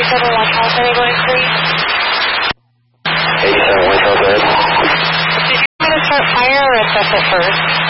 87 Charles, are you going free? 87 Charles, go ahead. Did you want to start fire or assess it first?